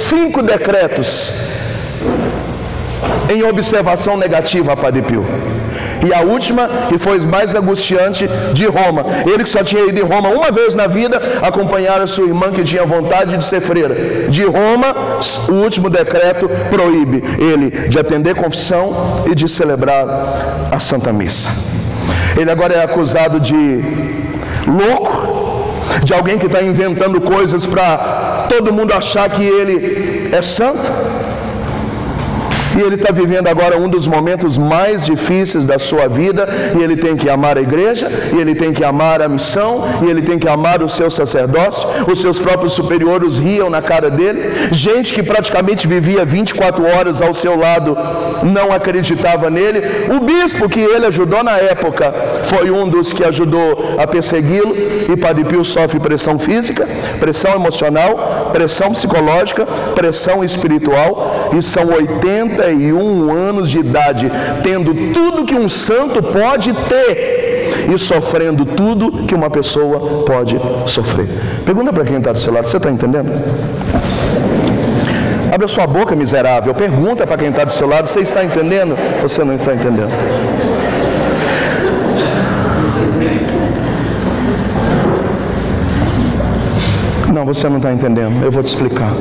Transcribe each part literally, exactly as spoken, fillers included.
cinco decretos em observação negativa a Padre Pio. E a última, que foi mais angustiante, de Roma. Ele que só tinha ido em Roma uma vez na vida, acompanhar a sua irmã que tinha vontade de ser freira. De Roma, o último decreto proíbe ele de atender confissão e de celebrar a Santa Missa. Ele agora é acusado de louco, de alguém que está inventando coisas para todo mundo achar que ele é santo. E ele está vivendo agora um dos momentos mais difíceis da sua vida, e ele tem que amar a igreja, e ele tem que amar a missão, e ele tem que amar o seu sacerdócio. Os seus próprios superiores riam na cara dele. Gente que praticamente vivia vinte e quatro horas ao seu lado não acreditava nele. O bispo que ele ajudou na época foi um dos que ajudou a persegui-lo, e Padre Pio sofre pressão física, pressão emocional, pressão psicológica, pressão espiritual, e são oitenta e um anos de idade, tendo tudo que um santo pode ter e sofrendo tudo que uma pessoa pode sofrer. Pergunta para quem está do seu lado: você está entendendo? Abre a sua boca, miserável. Pergunta para quem está do seu lado: você está entendendo? Você não está entendendo. Não, você não está entendendo. Eu vou te explicar.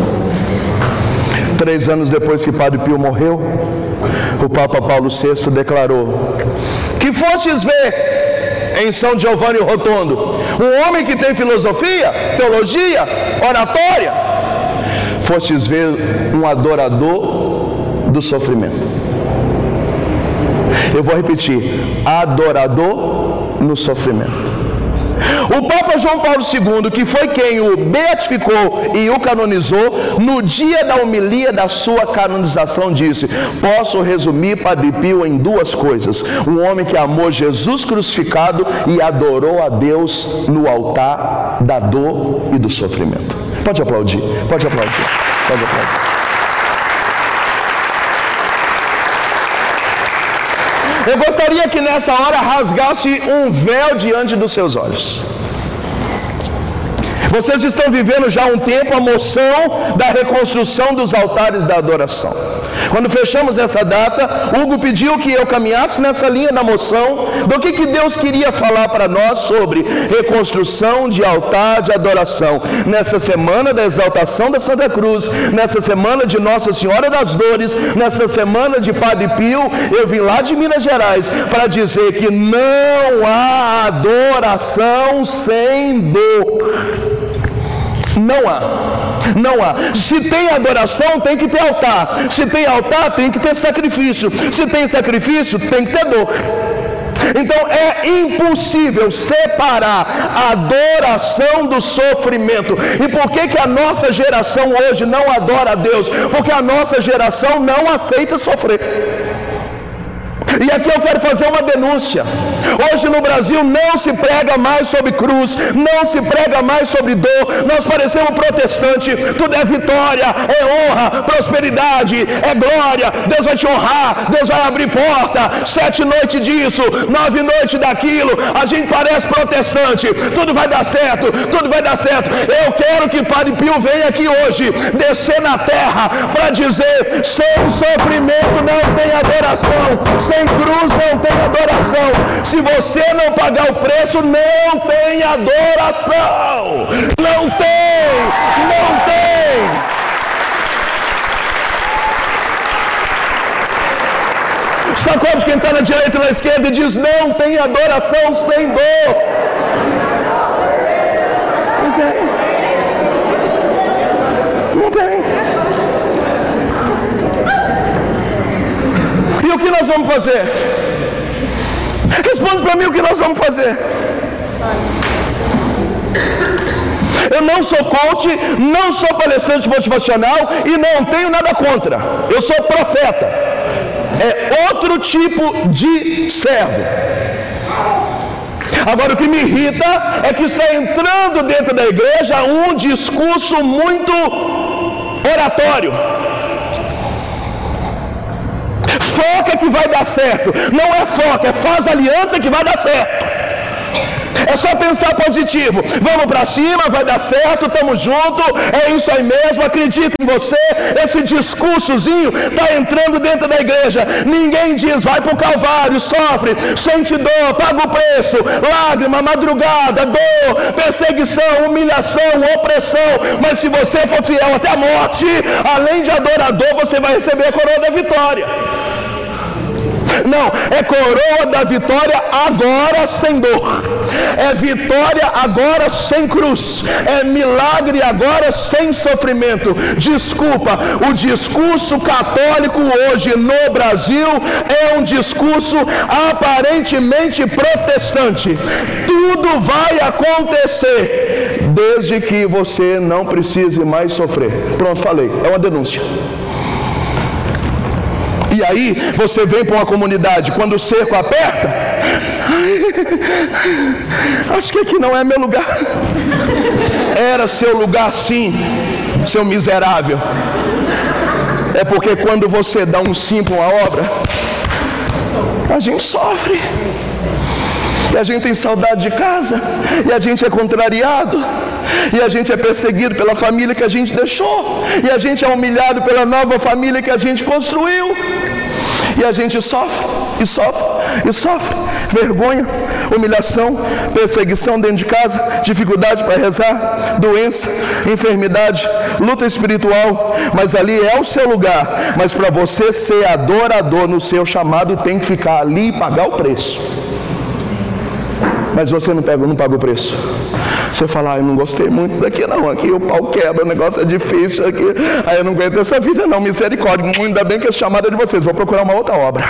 Três anos depois que Padre Pio morreu, o Papa Paulo sexto declarou: que fostes ver em São Giovanni Rotondo um homem que tem filosofia, teologia, oratória, fostes ver um adorador do sofrimento. Eu vou repetir: adorador no sofrimento. O Papa João Paulo segundo, que foi quem o beatificou e o canonizou, no dia da homilia da sua canonização disse: posso resumir Padre Pio em duas coisas: um homem que amou Jesus crucificado e adorou a Deus no altar da dor e do sofrimento. Pode aplaudir, pode aplaudir, pode aplaudir. Eu gostaria que nessa hora rasgasse um véu diante dos seus olhos. Vocês estão vivendo já há um tempo a moção da reconstrução dos altares da adoração. Quando fechamos essa data, Hugo pediu que eu caminhasse nessa linha da moção do que, que Deus queria falar para nós sobre reconstrução de altar de adoração. Nessa semana da exaltação da Santa Cruz, nessa semana de Nossa Senhora das Dores, nessa semana de Padre Pio, eu vim lá de Minas Gerais para dizer que não há adoração sem dor. Não há, não há. Se tem adoração, tem que ter altar. Se tem altar, tem que ter sacrifício. Se tem sacrifício, tem que ter dor. Então é impossível separar a adoração do sofrimento. E por que que a nossa geração hoje não adora a Deus? Porque a nossa geração não aceita sofrer. E aqui eu quero fazer uma denúncia. Hoje no Brasil não se prega mais sobre cruz, não se prega mais sobre dor. Nós parecemos protestante. Tudo é vitória, é honra, prosperidade, é glória. Deus vai te honrar, Deus vai abrir porta. Sete noites disso, nove noites daquilo. A gente parece protestante. Tudo vai dar certo, tudo vai dar certo. Eu quero que Padre Pio venha aqui hoje, descer na terra, para dizer: sem sofrimento não tem adoração, sem cruz não tem adoração. Se você não pagar o preço, não tem adoração. Não tem, não tem. Sacode quem está na direita e na esquerda e diz: não tem adoração sem dor. Não tem. Não tem. E o que nós vamos fazer? Responde para mim o que nós vamos fazer. Eu não sou coach, não sou palestrante motivacional e não tenho nada contra. Eu sou profeta. É outro tipo de servo. Agora o que me irrita é que está entrando dentro da igreja um discurso muito oratório. Foca que vai dar certo. Não é foca, é faz aliança que vai dar certo. É só pensar positivo. Vamos para cima, vai dar certo, estamos juntos, é isso aí mesmo, acredita em você. Esse discursozinho está entrando dentro da igreja. Ninguém diz, vai para o Calvário, sofre, sente dor, paga o preço, lágrima, madrugada, dor, perseguição, humilhação, opressão. Mas se você for fiel até a morte, além de adorador, você vai receber a coroa da vitória. Não, é coroa da vitória agora sem dor, é vitória agora sem cruz, é milagre agora sem sofrimento. Desculpa, o discurso católico hoje no Brasil é um discurso aparentemente protestante. Tudo vai acontecer desde que você não precise mais sofrer. Pronto, falei, é uma denúncia. E aí você vem para uma comunidade, quando o cerco aperta, acho que aqui não é meu lugar. Era seu lugar sim, seu miserável. É porque quando você dá um sim para uma obra, a gente sofre. E a gente tem saudade de casa, e a gente é contrariado, e a gente é perseguido pela família que a gente deixou, e a gente é humilhado pela nova família que a gente construiu, e a gente sofre, e sofre, e sofre, vergonha, humilhação, perseguição dentro de casa, dificuldade para rezar, doença, enfermidade, luta espiritual. Mas ali é o seu lugar. Mas para você ser adorador no seu chamado, tem que ficar ali e pagar o preço. Mas você não pega, não paga o preço. Você fala, ah, eu não gostei muito daqui não, aqui o pau quebra, o negócio é difícil aqui, aí eu não aguento essa vida não, misericórdia, ainda bem que é chamada de vocês, vou procurar uma outra obra.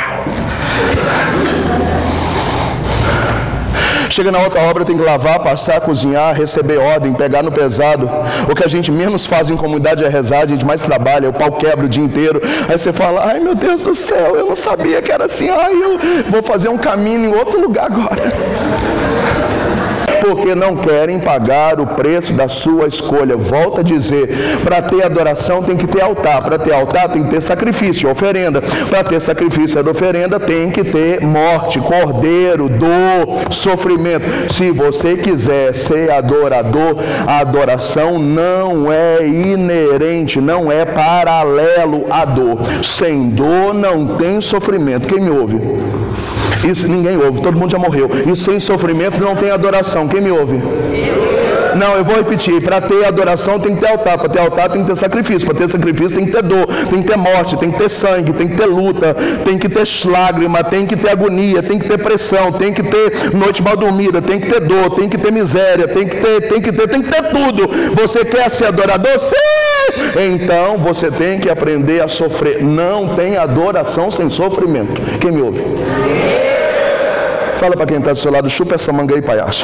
Chega na outra obra, tem que lavar, passar, cozinhar, receber ordem, pegar no pesado. O que a gente menos faz em comunidade é rezar, a gente mais trabalha, o pau quebra o dia inteiro. Aí você fala, ai meu Deus do céu, eu não sabia que era assim, ai eu vou fazer um caminho em outro lugar agora. Porque não querem pagar o preço da sua escolha. Volto a dizer, para ter adoração tem que ter altar, para ter altar tem que ter sacrifício, oferenda, para ter sacrifício e oferenda tem que ter morte, cordeiro, dor, sofrimento. Se você quiser ser adorador, a adoração não é inerente, não é paralelo à dor. Sem dor não tem sofrimento. Quem me ouve? Isso ninguém ouve, todo mundo já morreu. E sem sofrimento não tem adoração. Quem me ouve? Não, eu vou repetir. Para ter adoração tem que ter altar. Para ter altar tem que ter sacrifício. Para ter sacrifício tem que ter dor, tem que ter morte, tem que ter sangue, tem que ter luta, tem que ter lágrima, tem que ter agonia, tem que ter pressão, tem que ter noite mal dormida, tem que ter dor, tem que ter miséria, tem que ter, tem que ter, tem que ter tudo. Você quer ser adorador? Sim! Então você tem que aprender a sofrer. Não tem adoração sem sofrimento. Quem me ouve? Fala para quem está do seu lado, chupa essa manga aí, palhaço.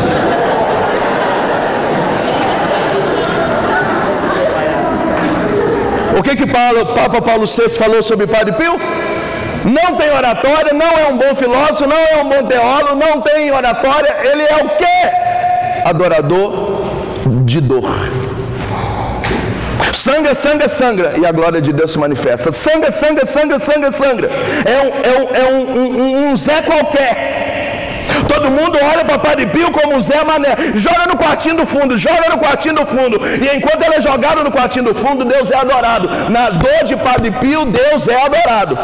O que que Paulo, Papa Paulo sexto falou sobre Padre Pio? Não tem oratória, não é um bom filósofo, não é um bom teólogo, não tem oratória, ele é o quê? Adorador de dor. Sangra, sangra, sangra, e a glória de Deus se manifesta. Sangra, sangra, sangra, sangra, sangra. É um, é um, é um, um, um Zé qualquer. Todo mundo olha para Padre Pio como Zé Mané. Joga no quartinho do fundo, joga no quartinho do fundo. E enquanto ele é jogado no quartinho do fundo, Deus é adorado. Na dor de Padre Pio, Deus é adorado.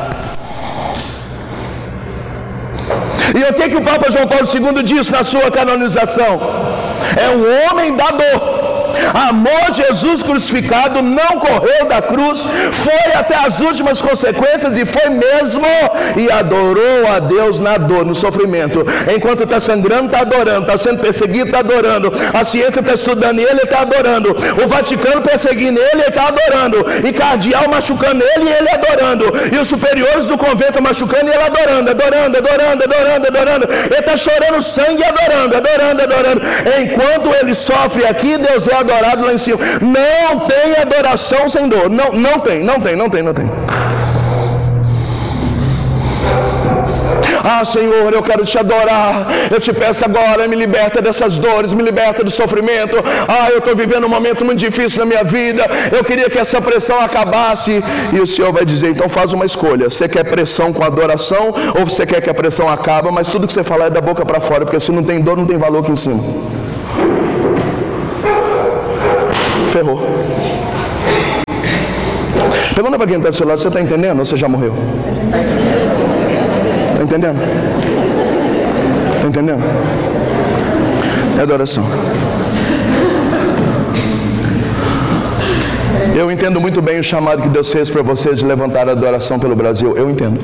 E o que que o Papa João Paulo segundo diz na sua canonização? É um homem da dor. Amou Jesus crucificado, não correu da cruz, foi até as últimas consequências e foi mesmo e adorou a Deus na dor, no sofrimento. Enquanto está sangrando, está adorando, está sendo perseguido, está adorando, a ciência está estudando ele, está adorando, o Vaticano perseguindo ele, ele está adorando, e cardeal machucando ele, ele adorando, e os superiores do convento machucando ele adorando, adorando, adorando, adorando, adorando, ele está chorando sangue e adorando, adorando, adorando. Enquanto ele sofre aqui, Deus é adorado lá em cima. Não tem adoração sem dor. Não, não tem, não tem, não tem, não tem. Ah, Senhor, eu quero te adorar. Eu te peço agora, me liberta dessas dores, me liberta do sofrimento. Ah, eu estou vivendo um momento muito difícil na minha vida. Eu queria que essa pressão acabasse. E o Senhor vai dizer, então faz uma escolha. Você quer pressão com adoração, ou você quer que a pressão acabe, mas tudo que você falar é da boca para fora, porque se não tem dor, não tem valor aqui em cima. Ferrou. Pergunta para quem está do seu lado, você está entendendo ou você já morreu? Está entendendo? Está entendendo? É adoração. Eu entendo muito bem o chamado que Deus fez para você de levantar a adoração pelo Brasil. Eu entendo.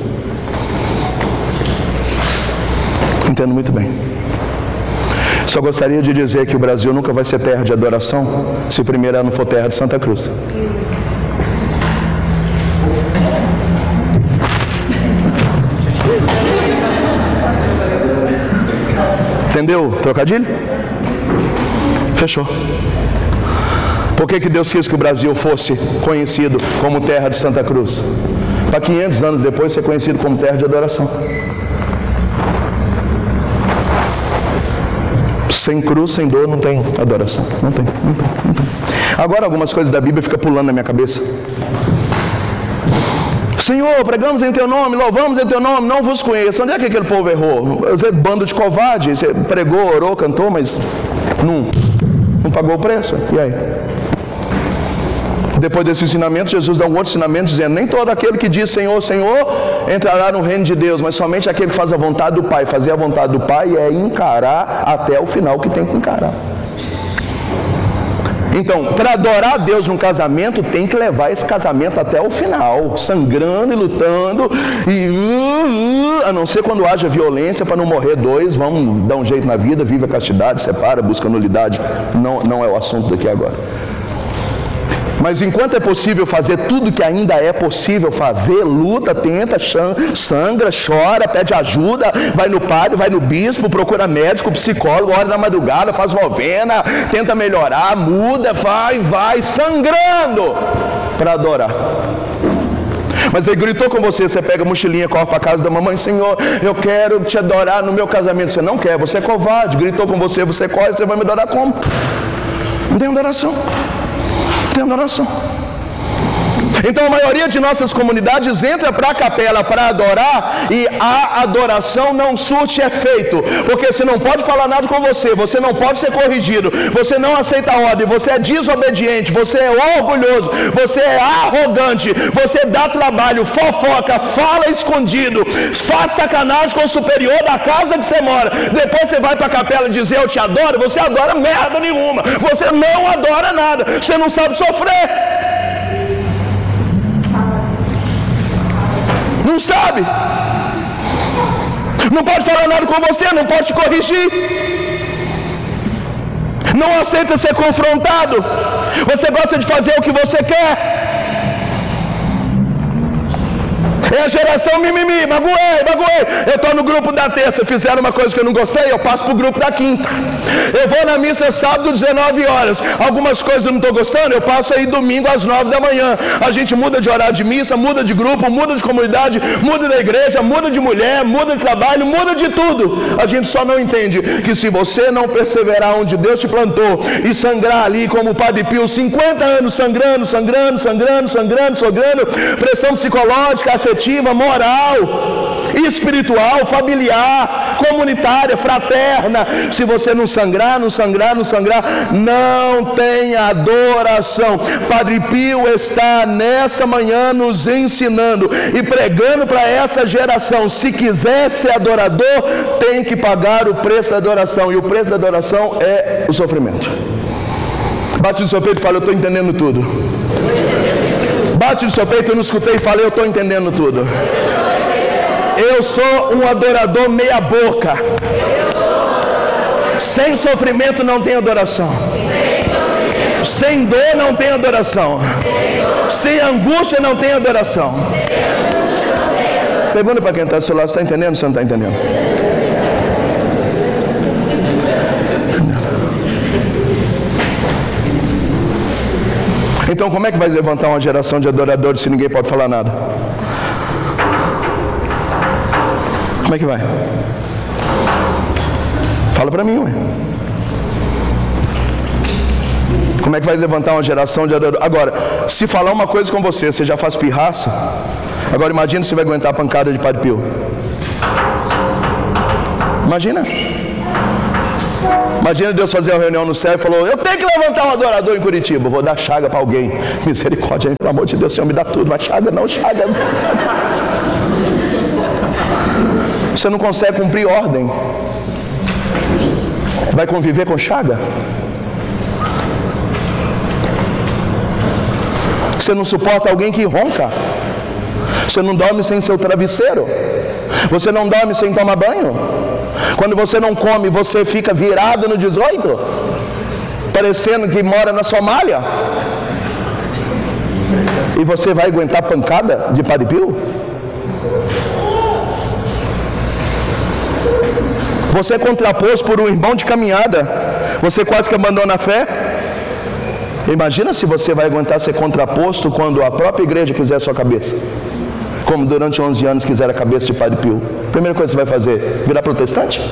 Entendo muito bem. Só gostaria de dizer que o Brasil nunca vai ser terra de adoração se o primeiro ano for terra de Santa Cruz. Entendeu? Trocadilho? Fechou. Por que que Deus quis que o Brasil fosse conhecido como terra de Santa Cruz? Para quinhentos anos depois ser conhecido como terra de adoração. Sem cruz, sem dor, não tem adoração. Não tem, não tem, não tem. Agora algumas coisas da Bíblia ficam pulando na minha cabeça. Senhor, pregamos em teu nome, louvamos em teu nome, não vos conheço. Onde é que aquele povo errou? Você, bando de covarde, você pregou, orou, cantou, mas não, não pagou o preço. E aí? Depois desse ensinamento, Jesus dá um outro ensinamento dizendo, nem todo aquele que diz Senhor, Senhor, entrará no reino de Deus, mas somente aquele que faz a vontade do Pai. Fazer a vontade do Pai é encarar até o final que tem que encarar. Então, para adorar a Deus num casamento, tem que levar esse casamento até o final, sangrando e lutando, e uh, uh, a não ser quando haja violência, para não morrer dois, vamos dar um jeito na vida, vive a castidade, separa, busca nulidade, não, não é o assunto daqui agora. Mas enquanto é possível fazer tudo que ainda é possível fazer, luta, tenta, sangra, chora, pede ajuda, vai no padre, vai no bispo, procura médico, psicólogo, ora na madrugada, faz novena, tenta melhorar, muda, vai, vai, sangrando para adorar. Mas ele gritou com você, você pega a mochilinha, corre para a casa da mamãe, Senhor, eu quero te adorar no meu casamento. Você não quer, você é covarde, gritou com você, você corre, você vai me adorar como? Não tem adoração. Tem adoração. Então a maioria de nossas comunidades entra para a capela para adorar e a adoração não surte efeito, porque você não pode falar nada com você, você não pode ser corrigido, você não aceita a ordem, você é desobediente, você é orgulhoso, você é arrogante, você dá trabalho, fofoca, fala escondido, faz sacanagem com o superior da casa que você mora, depois você vai para a capela dizer eu te adoro, você adora merda nenhuma, você não adora nada, você não sabe sofrer. Não sabe, não pode falar nada com você, não pode te corrigir, não aceita ser confrontado, você gosta de fazer o que você quer. É a geração mimimi, magoei, magoei. Eu estou no grupo da terça, fizeram uma coisa que eu não gostei, eu passo para o grupo da quinta. Eu vou na missa sábado, dezenove horas. Algumas coisas eu não estou gostando, eu passo aí domingo às nove da manhã. A gente muda de horário de missa, muda de grupo, muda de comunidade, muda da igreja, muda de mulher, muda de trabalho, muda de tudo. A gente só não entende que se você não perseverar onde Deus te plantou e sangrar ali como o Padre Pio, cinquenta anos sangrando, sangrando, sangrando, sangrando, sangrando, pressão psicológica, afetiva, moral, espiritual, familiar, comunitária, fraterna. Se você não sangrar, não sangrar, não sangrar, não tem adoração. Padre Pio está nessa manhã nos ensinando e pregando para essa geração. Se quiser ser adorador, tem que pagar o preço da adoração. E o preço da adoração é o sofrimento. Bate no seu peito e fala, eu estou entendendo tudo. Bate no seu peito, eu não escutei e falei, eu estou entendendo tudo. Eu sou um adorador meia boca. Sem sofrimento não tem adoração. Sem dor não tem adoração. Sem angústia não tem adoração. Pergunta para quem está do seu lado, você está entendendo ou você não está entendendo? Então como é que vai levantar uma geração de adoradores se ninguém pode falar nada? Como é que vai? Fala para mim, ué. Como é que vai levantar uma geração de adoradores? Agora, se falar uma coisa com você, você já faz pirraça. Agora imagina se vai aguentar a pancada de Padre Pio. Imagina. Imagina Deus fazer uma reunião no céu e falou: eu tenho que levantar um adorador em Curitiba, vou dar chaga para alguém. Misericórdia, pelo amor de Deus, Senhor, me dá tudo, mas chaga não, chaga não. Você não consegue cumprir ordem. Vai conviver com chaga? Você não suporta alguém que ronca? Você não dorme sem seu travesseiro? Você não dorme sem tomar banho? Quando você não come, você fica virado no dezoito? Parecendo que mora na Somália? E você vai aguentar pancada de Padre Pio? Você é contraposto por um irmão de caminhada. Você quase que abandona a fé. Imagina se você vai aguentar ser contraposto quando a própria igreja quiser a sua cabeça. Como durante onze anos quiseram a cabeça de Padre Pio. Primeira coisa que você vai fazer, virar protestante?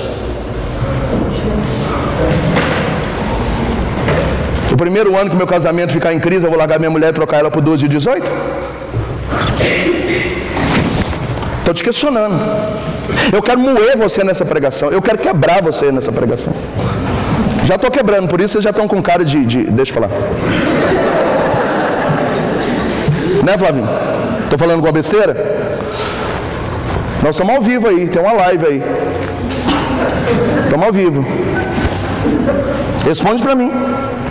O primeiro ano que meu casamento ficar em crise, eu vou largar minha mulher e trocar ela por duas de dezoito? Estou te questionando. Eu quero moer você nessa pregação. Eu quero quebrar você nessa pregação. Já estou quebrando, por isso vocês já estão com cara de, de... Deixa eu falar. Né, Flavinho? Estou falando alguma besteira? Nós estamos ao vivo aí, tem uma live aí. Estamos ao vivo. Responde para mim.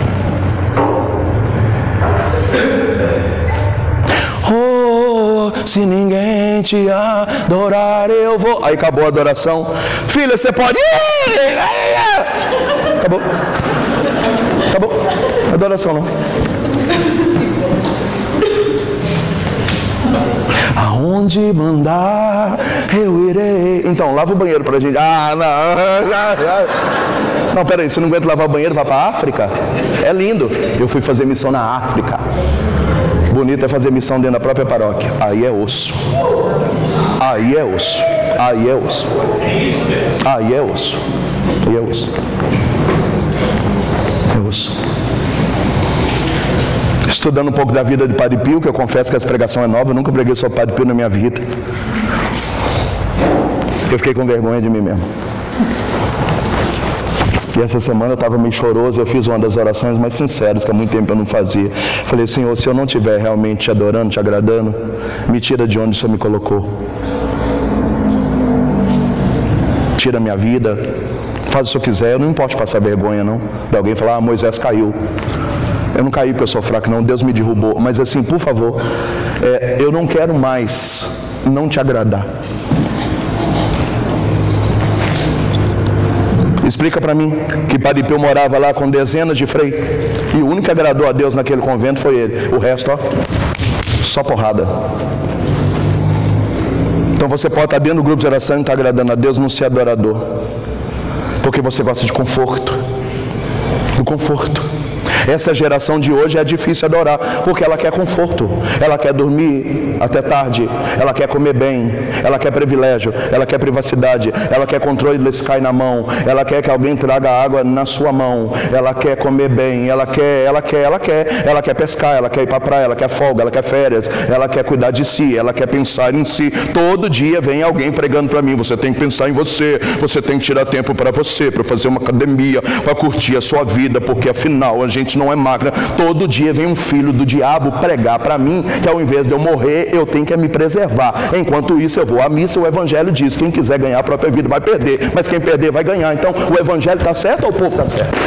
Oh, se ninguém te adorar, eu vou. Aí acabou a adoração. Filha, você pode ir. Acabou. Acabou. Adoração não. Aonde mandar, eu irei. Então, lava o banheiro pra gente. Ah, não. Não, peraí, você não aguenta lavar o banheiro, vai pra África? É lindo. Eu fui fazer missão na África. Bonito é fazer missão dentro da própria paróquia. Aí é osso. Aí é osso. Aí é osso. Aí é osso. Aí é osso. É osso. Estudando um pouco da vida de Padre Pio, que eu confesso que essa pregação é nova, eu nunca preguei sobre Padre Pio na minha vida. Eu fiquei com vergonha de mim mesmo. E essa semana eu estava meio choroso, eu fiz uma das orações mais sinceras, que há muito tempo eu não fazia. Falei: Senhor, se eu não estiver realmente te adorando, te agradando, me tira de onde o Senhor me colocou. Tira a minha vida, faz o que o Senhor quiser, eu não importa passar vergonha não. De alguém falar: ah, Moisés caiu. Eu não caí porque eu sou fraco, não, Deus me derrubou. Mas assim, por favor, é, eu não quero mais não te agradar. Explica para mim que Padre Pio morava lá com dezenas de freios e o único que agradou a Deus naquele convento foi ele. O resto, ó, só porrada. Então você pode estar dentro do grupo de oração e não estar agradando a Deus, não ser adorador, porque você gosta de conforto. Do conforto. Essa geração de hoje é difícil adorar, porque ela quer conforto, ela quer dormir até tarde, ela quer comer bem, ela quer privilégio, ela quer privacidade, ela quer controle do Sky na mão, ela quer que alguém traga água na sua mão, ela quer comer bem, ela quer, ela quer, ela quer, ela quer pescar, ela quer ir para a praia, ela quer folga, ela quer férias, ela quer cuidar de si, ela quer pensar em si. Todo dia vem alguém pregando para mim: você tem que pensar em você, você tem que tirar tempo para você, para fazer uma academia, para curtir a sua vida, porque afinal a gente não é máquina. Todo dia vem um filho do diabo pregar para mim que ao invés de eu morrer, eu tenho que me preservar. Enquanto isso eu vou à missa, o evangelho diz: quem quiser ganhar a própria vida vai perder, mas quem perder vai ganhar. Então o evangelho está certo ou o povo está certo?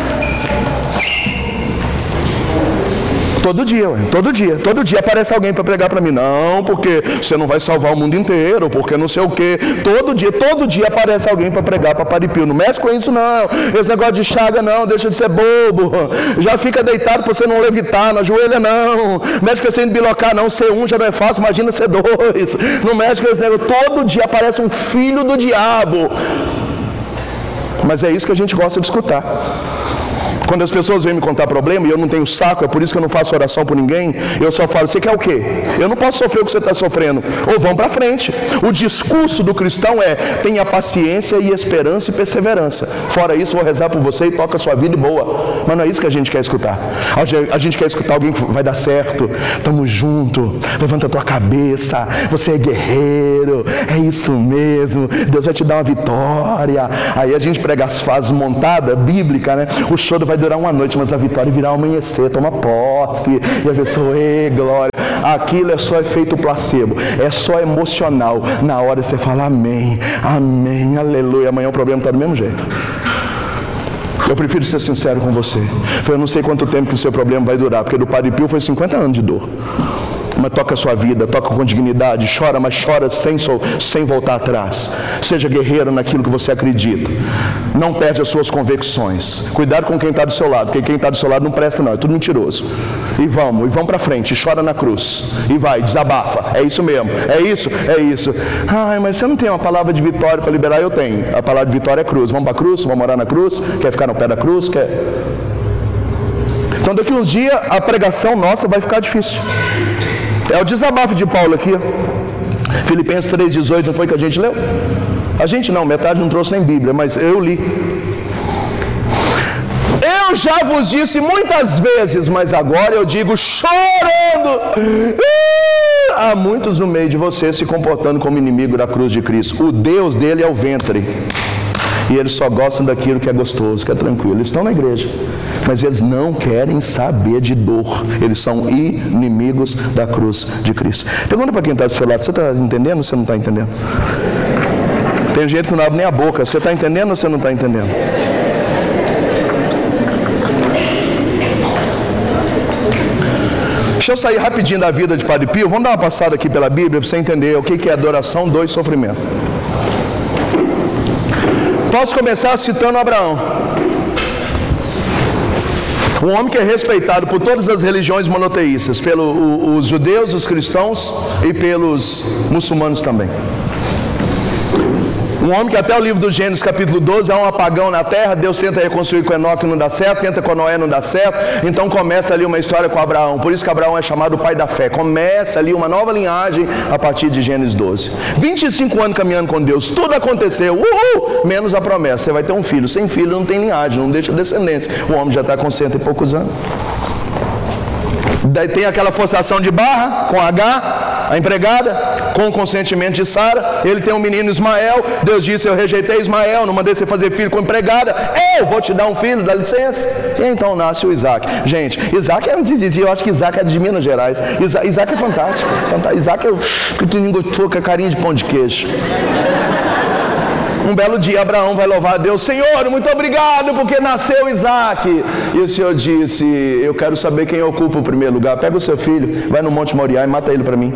Todo dia, ué, todo dia, todo dia aparece alguém para pregar para mim: não, porque você não vai salvar o mundo inteiro, porque não sei o que. Todo dia, todo dia aparece alguém para pregar para Padre Pio: não mexe com isso não, esse negócio de chaga não, deixa de ser bobo, já fica deitado para você não levitar, não ajoelha não, mexe com esse bilocar não, ser um já não é fácil, imagina ser dois, não mexe com esse negócio. Todo dia aparece um filho do diabo, mas é isso que a gente gosta de escutar. Quando as pessoas vêm me contar problema e eu não tenho saco, é por isso que eu não faço oração por ninguém, eu só falo, você quer o quê? Eu não posso sofrer o que você está sofrendo. Ou vão para frente. O discurso do cristão é, tenha paciência e esperança e perseverança. Fora isso, vou rezar por você e toca a sua vida e boa. Mas não é isso que a gente quer escutar. A gente quer escutar alguém que vai dar certo. Tamo junto. Levanta a tua cabeça. Você é guerreiro. É isso mesmo. Deus vai te dar uma vitória. Aí a gente prega as fases montadas, bíblica, né? O choro vai durar uma noite, mas a vitória virá ao amanhecer. Toma posse. E a pessoa, ei, glória. Aquilo é só efeito placebo. É só emocional. Na hora você fala amém. Amém. Aleluia. Amanhã o problema está do mesmo jeito. Eu prefiro ser sincero com você. Eu não sei quanto tempo que o seu problema vai durar, porque do Padre Pio foi cinquenta anos de dor. Mas toca a sua vida, toca com dignidade, chora, mas chora sem, sem voltar atrás. Seja guerreiro naquilo que você acredita. Não perde as suas convicções. Cuidado com quem está do seu lado, porque quem está do seu lado não presta não, é tudo mentiroso. E vamos, e vamos para frente, chora na cruz. E vai, desabafa, é isso mesmo, é isso, é isso. Ai, mas você não tem uma palavra de vitória para liberar? Eu tenho. A palavra de vitória é cruz. Vamos para a cruz, vamos morar na cruz, quer ficar no pé da cruz, quer... Então daqui uns dias a pregação nossa vai ficar difícil. É o desabafo de Paulo aqui. Filipenses três, dezoito, não foi que a gente leu? A gente não, metade não trouxe nem Bíblia, mas eu li. Eu já vos disse muitas vezes, mas agora eu digo chorando. Há muitos no meio de vocês se comportando como inimigo da cruz de Cristo. O Deus dele é o ventre. E eles só gostam daquilo que é gostoso, que é tranquilo. Eles estão na igreja, mas eles não querem saber de dor. Eles são inimigos da cruz de Cristo. Pergunta para quem está do seu lado, você está entendendo ou você não está entendendo? Tem gente que não abre nem a boca. Você está entendendo ou você não está entendendo? Deixa eu sair rapidinho da vida de Padre Pio. Vamos dar uma passada aqui pela Bíblia para você entender o que é adoração, dor e sofrimento. Posso começar citando Abraão. Um homem que é respeitado por todas as religiões monoteístas, pelos judeus, os cristãos e pelos muçulmanos também. Um homem que até o livro do Gênesis capítulo doze há um apagão na terra, Deus tenta reconstruir com Enoque e não dá certo, tenta com Noé e não dá certo, então começa ali uma história com Abraão, por isso que Abraão é chamado o pai da fé, começa ali uma nova linhagem a partir de Gênesis doze. vinte e cinco anos caminhando com Deus, tudo aconteceu, uhul, menos a promessa, você vai ter um filho, sem filho não tem linhagem, não deixa descendência, o homem já está com cento e poucos anos. Daí tem aquela forçação de barra com H, a empregada, com o consentimento de Sara. Ele tem um menino Ismael. Deus disse, eu rejeitei Ismael, não mandei você fazer filho com empregada. Eu vou te dar um filho, dá licença. E então nasce o Isaac. Gente, Isaac é um dizia, eu acho que Isaac é de Minas Gerais. Isaac, Isaac é fantástico. Isaac é o que carinho de pão de queijo. Um belo dia Abraão vai louvar a Deus, Senhor, muito obrigado porque nasceu Isaac. E o Senhor disse, eu quero saber quem ocupa o primeiro lugar. Pega o seu filho, vai no Monte Moriá e mata ele para mim.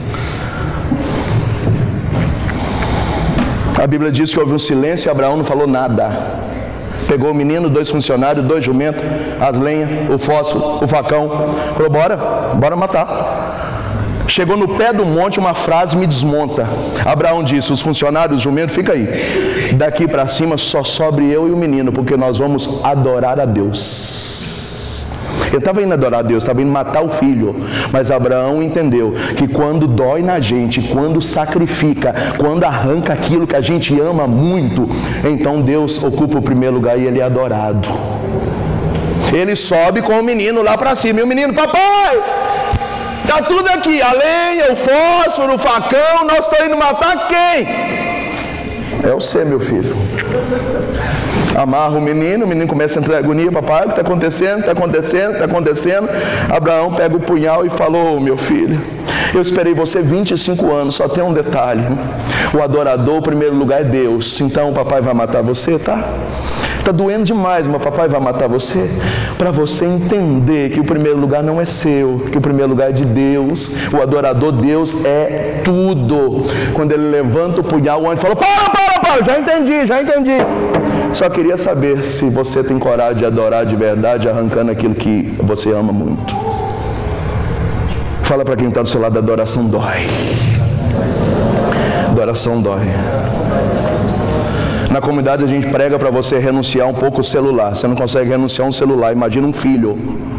A Bíblia diz que houve um silêncio e Abraão não falou nada. Pegou o menino, dois funcionários, dois jumentos, as lenhas, o fósforo, o facão. Falou, bora, bora matar. Chegou no pé do monte, uma frase me desmonta. Abraão disse, os funcionários, os jumentos, fica aí. Daqui para cima só sobre eu e o menino, porque nós vamos adorar a Deus. Ele estava indo adorar a Deus, estava indo matar o filho. Mas Abraão entendeu que quando dói na gente, quando sacrifica, quando arranca aquilo que a gente ama muito, então Deus ocupa o primeiro lugar e ele é adorado. Ele sobe com o menino lá para cima. E o menino, papai, está tudo aqui, a lenha, o fósforo, o facão, nós estamos indo matar quem? É você, meu filho. Amarra o menino, o menino começa a entrar em agonia, papai, o que está acontecendo, está acontecendo, está acontecendo. Abraão pega o punhal e falou, oh, meu filho, eu esperei você vinte e cinco anos, só tem um detalhe, o adorador, o primeiro lugar é Deus, então o papai vai matar você, tá? Está doendo demais, mas papai vai matar você, para você entender que o primeiro lugar não é seu, que o primeiro lugar é de Deus. O adorador, Deus é tudo. Quando ele levanta o punhal, o anjo falou, para, para, para, já entendi, já entendi. Só queria saber se você tem coragem de adorar de verdade, arrancando aquilo que você ama muito. Fala para quem está do seu lado, a adoração dói. Adoração dói. Na comunidade a gente prega para você renunciar um pouco o celular. Você não consegue renunciar um celular, imagina um filho.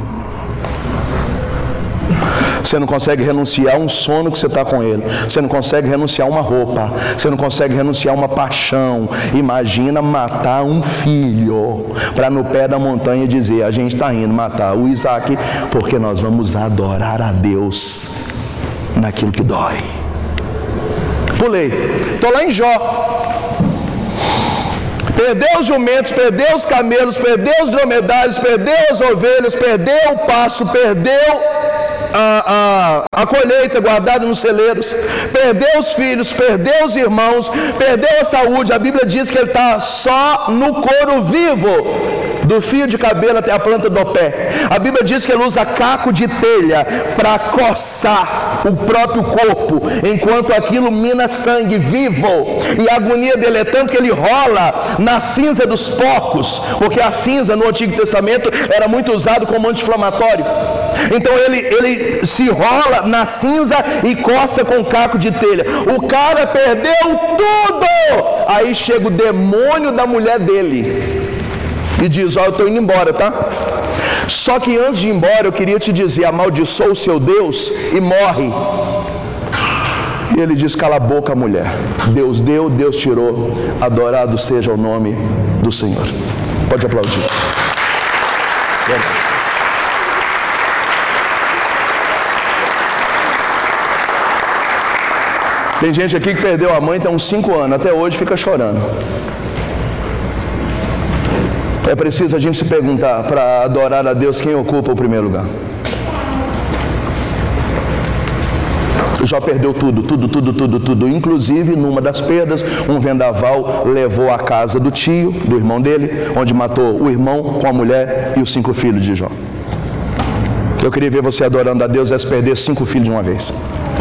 Você não consegue renunciar um sono que você está com ele. Você não consegue renunciar uma roupa. Você não consegue renunciar uma paixão. Imagina matar um filho para no pé da montanha dizer: a gente está indo matar o Isaac porque nós vamos adorar a Deus naquilo que dói. Pulei. Estou lá em Jó. Perdeu os jumentos, perdeu os camelos, perdeu os dromedários, perdeu as ovelhas, perdeu o pasto, perdeu A, a, a colheita guardada nos celeiros, perdeu os filhos, perdeu os irmãos, perdeu a saúde. A Bíblia diz que ele está só no couro vivo, do fio de cabelo até a planta do pé. A Bíblia diz que ele usa caco de telha para coçar o próprio corpo, enquanto aquilo mina sangue vivo. E a agonia dele é tanto que ele rola na cinza dos porcos, porque a cinza no Antigo Testamento era muito usado como anti-inflamatório. Então ele, ele se rola na cinza e coça com caco de telha. O cara perdeu tudo. Aí chega o demônio da mulher dele e diz: ó, eu estou indo embora, tá? Só que antes de ir embora eu queria te dizer: amaldiçoa o seu Deus e morre. E ele diz: cala a boca, mulher. Deus deu, Deus tirou. Adorado seja o nome do Senhor. Pode aplaudir. Tem gente aqui que perdeu a mãe tem uns cinco anos, até hoje fica chorando. É preciso a gente se perguntar, para adorar a Deus, quem ocupa o primeiro lugar? Jó perdeu tudo, tudo, tudo, tudo, tudo. Inclusive, numa das perdas, um vendaval levou a casa do tio, do irmão dele, onde matou o irmão com a mulher e os cinco filhos de Jó. Eu queria ver você adorando a Deus, é se perder cinco filhos de uma vez.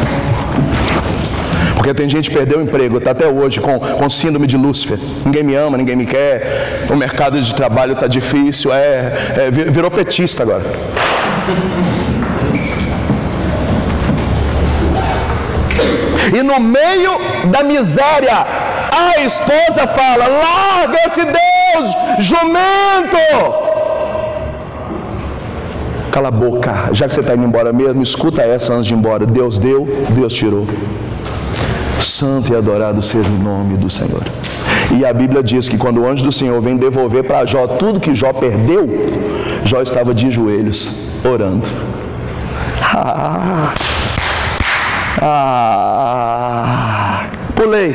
Porque tem gente que perdeu o emprego, está até hoje com, com síndrome de Lúcifer. Ninguém me ama, ninguém me quer, o mercado de trabalho está difícil, é, é, virou petista agora. E no meio da miséria, a esposa fala: larga esse Deus, jumento! Cala a boca, já que você está indo embora mesmo, escuta essa antes de ir embora. Deus deu, Deus tirou. Santo e adorado seja o nome do Senhor. E a Bíblia diz que quando o anjo do Senhor vem devolver para Jó tudo que Jó perdeu, Jó estava de joelhos, orando. Ah, ah, pulei.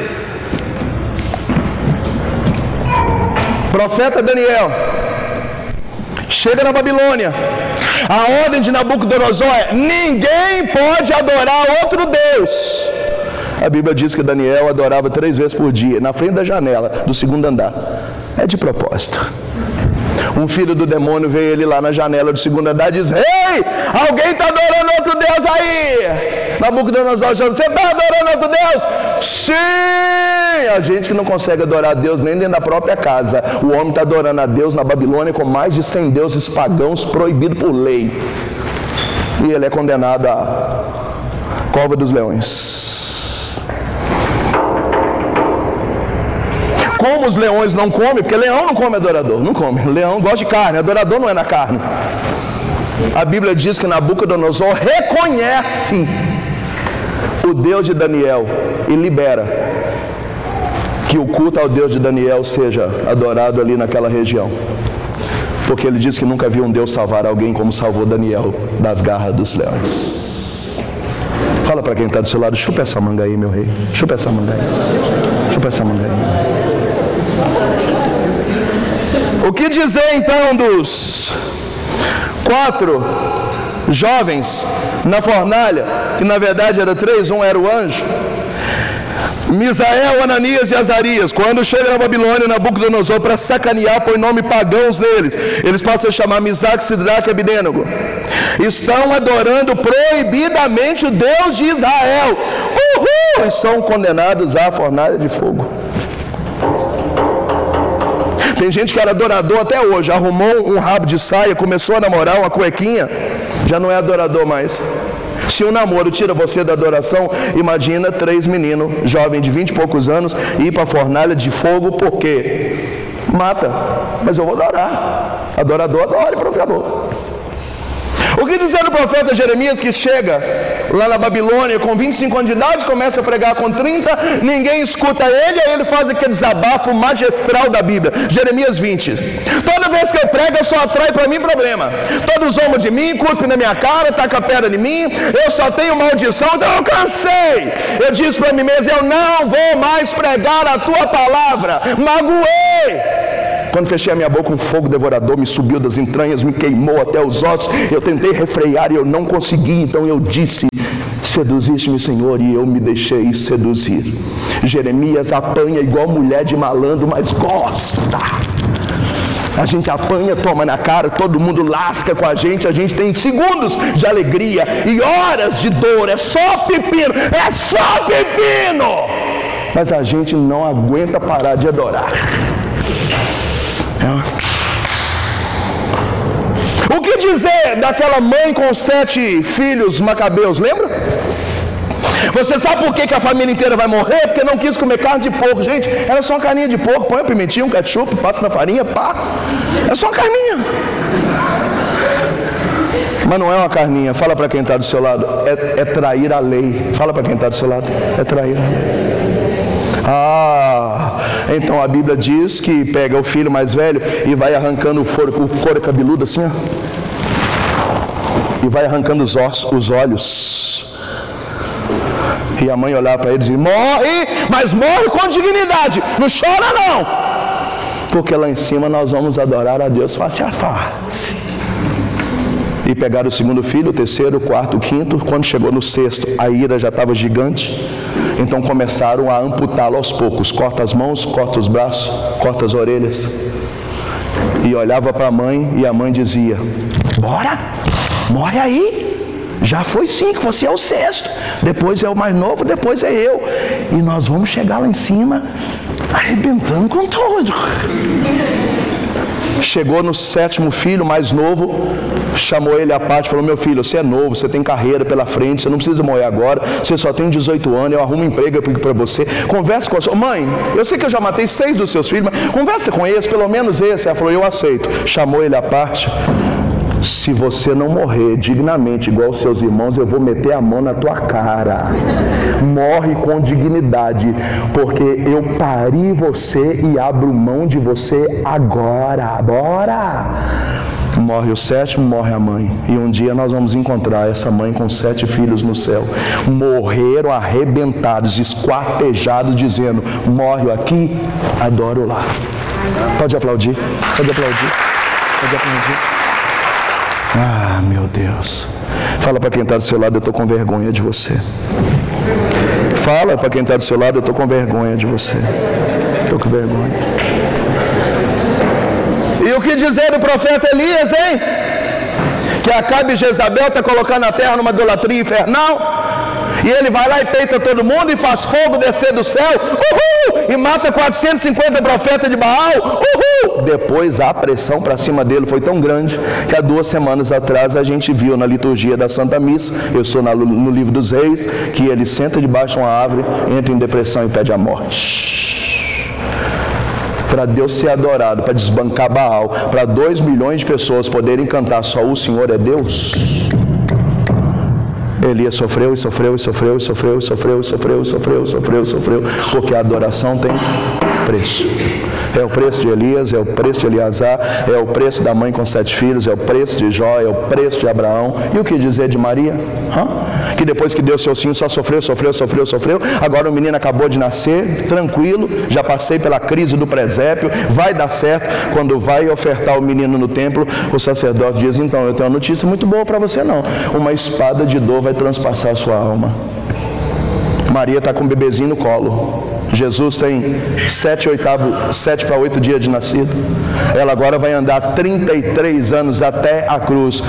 Profeta Daniel chega na Babilônia. A ordem de Nabucodonosor é: ninguém pode adorar outro Deus. A Bíblia diz que Daniel adorava três vezes por dia, na frente da janela do segundo andar. É de propósito. Um filho do demônio veio ele lá na janela do segundo andar e diz: ei, alguém está adorando outro Deus aí? Nabucodonosor chama: você está adorando outro Deus? Sim! A gente que não consegue adorar a Deus nem dentro da própria casa. O homem está adorando a Deus na Babilônia com mais de cem deuses pagãos proibidos por lei. E ele é condenado à cova dos leões. Como os leões não comem, porque leão não come adorador, não come. Leão gosta de carne, adorador não é na carne. A Bíblia diz que Nabucodonosor reconhece o Deus de Daniel e libera que o culto ao Deus de Daniel seja adorado ali naquela região. Porque ele diz que nunca viu um Deus salvar alguém como salvou Daniel das garras dos leões. Fala para quem está do seu lado: chupa essa manga aí, meu rei. Chupa essa manga aí. Chupa essa manga aí. O que dizer então dos quatro jovens na fornalha, que na verdade era três, um era o anjo? Misael, Ananias e Azarias, quando chega na Babilônia, Nabucodonosor, para sacanear, põe nome pagãos neles. Eles passam a chamar Misaque, Sidraque e Abidênego. Estão adorando proibidamente o Deus de Israel. Uhul! E são condenados à fornalha de fogo. Tem gente que era adorador até hoje, arrumou um rabo de saia, começou a namorar uma cuequinha, Já não é adorador mais. Se um namoro tira você da adoração, imagina três meninos, jovens de vinte e poucos anos, ir para a fornalha de fogo, por quê? Mata, mas eu vou adorar. Adorador, adora e pronto, acabou. O que dizer do profeta Jeremias, que chega lá na Babilônia com vinte e cinco anos de idade, começa a pregar com trinta, ninguém escuta ele, aí ele faz aquele desabafo magistral da Bíblia. Jeremias vinte. Toda vez que eu prego, eu só atrai para mim problema. Todos zombam de mim, cuspem na minha cara, tacam pedra em mim, eu só tenho maldição, então eu cansei. Eu disse para mim mesmo, eu não vou mais pregar a tua palavra. Magoei. Quando fechei a minha boca, um fogo devorador me subiu das entranhas, me queimou até os ossos. Eu tentei refrear e eu não consegui. Então eu disse, seduziste-me, Senhor, e eu me deixei seduzir. Jeremias apanha igual mulher de malandro, mas gosta. A gente apanha, toma na cara, todo mundo lasca com a gente. A gente tem segundos de alegria e horas de dor. É só pepino, é só pepino. Mas a gente não aguenta parar de adorar. O que dizer daquela mãe com sete filhos macabeus, lembra? Você sabe por que, que a família inteira vai morrer? Porque não quis comer carne de porco. Gente, era só uma carninha de porco, põe um pimentinho, um ketchup, passa na farinha, pá. É só uma carninha. Mas não é uma carninha. Fala para quem está do seu lado, é, é trair a lei. Fala para quem está do seu lado, é trair a lei. Ah, então a Bíblia diz que pega o filho mais velho e vai arrancando o, foro, o couro cabeludo assim, ó, e vai arrancando os, ossos, os olhos. E a mãe olhar para ele e dizer, morre, mas morre com dignidade, não chora não, porque lá em cima nós vamos adorar a Deus face a face. E pegaram o segundo filho, o terceiro, o quarto, o quinto. Quando chegou no sexto, a ira já estava gigante. Então começaram a amputá-lo aos poucos. Corta as mãos, corta os braços, corta as orelhas. E olhava para a mãe e a mãe dizia, bora, morre aí. Já foi cinco, você é o sexto. Depois é o mais novo, depois é eu. E nós vamos chegar lá em cima arrebentando com tudo. Chegou no sétimo filho, mais novo, chamou ele à parte, falou, meu filho, você é novo, você tem carreira pela frente, você não precisa morrer agora, você só tem dezoito anos, eu arrumo emprego para você, converse com a sua mãe, eu sei que eu já matei seis dos seus filhos, mas converse com eles, pelo menos esse. Ela falou, eu aceito. Chamou ele à parte, se você não morrer dignamente igual os seus irmãos, eu vou meter a mão na tua cara. Morre com dignidade, porque eu pari você e abro mão de você agora. Bora! Morre o sétimo, morre a mãe. E um dia nós vamos encontrar essa mãe com sete filhos no céu. Morreram arrebentados, esquartejados, dizendo, morre aqui, adoro lá. Pode aplaudir, pode aplaudir, pode aplaudir. Ah, meu Deus. Fala para quem está do seu lado, eu estou com vergonha de você. Fala para quem está do seu lado, eu estou com vergonha de você. Estou com vergonha. E o que dizer do profeta Elias, hein? Que Acabe e Jezabel está colocando a terra numa idolatria infernal. E ele vai lá e peita todo mundo e faz fogo descer do céu. Uhul! E mata quatrocentos e cinquenta profetas de Baal. Uhul! Depois a pressão para cima dele foi tão grande que há duas semanas atrás a gente viu na liturgia da Santa Missa, eu estou na, no livro dos Reis, que ele senta debaixo de uma árvore, entra em depressão e pede a morte. Para Deus ser adorado, para desbancar Baal, para dois milhões de pessoas poderem cantar só o Senhor é Deus. Elias sofreu e sofreu e sofreu e sofreu e sofreu e sofreu e sofreu e sofreu e sofreu, porque a adoração tem preço. É o preço de Elias, é o preço de Eleazar, é o preço da mãe com sete filhos, é o preço de Jó, é o preço de Abraão. E o que dizer de Maria? Hã? Que depois que deu seu sim só sofreu, sofreu, sofreu, sofreu. Agora o menino acabou de nascer, tranquilo, já passei pela crise do presépio, vai dar certo. Quando vai ofertar o menino no templo, o sacerdote diz, então, eu tenho uma notícia muito boa para você não. Uma espada de dor vai transpassar a sua alma. Maria está com um bebezinho no colo. Jesus tem sete, oitavo, sete para oito dias de nascido. Ela agora vai andar trinta e três anos até a cruz.